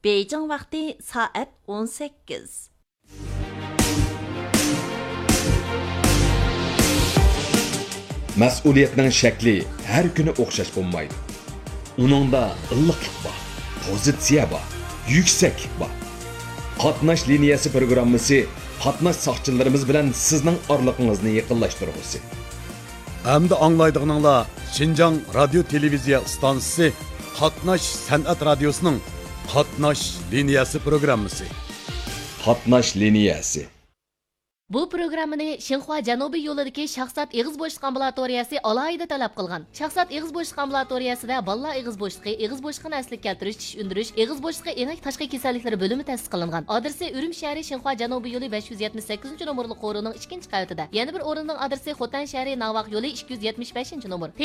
Beijing vaqti soat 18. Mas'uliyatning shakli har kuni o'xshash bo'lmaydi. Uningda illiqlik bor, pozitsiya bor, yuksaklik bor. Qatnash liniyasi programmasi qatnash soqchilarimiz bilan sizning orliqingizni yaqinlashtirgusi. Hamda anglaydiganinglar Şinjan radio televiziya stansiyasi Qatnash san'at radiosining Qatnash liniyasi programmasi. Qatnash liniyasi. Bu programmani Xinhua Janubiy yo'lidagi Shahzod Eg'iz bo'shliq ambulatoriyasi alohida talab qilgan. Shahzod Eg'iz bo'shliq ambulatoriyasida bolalar eg'iz bo'shliqi, eg'iz bo'shliqini asliga keltirish, tish undirish, eg'iz bo'shliqi enak tashqi kasalliklari bo'limi ta'sis qilingan. Adresi Urum shahri Xinhua Janubiy yo'li 578-nomerli qo'rining 2-qavatida. Yana bir o'rinning adresi Xotan shahri Navaq yo'li 275-nomer.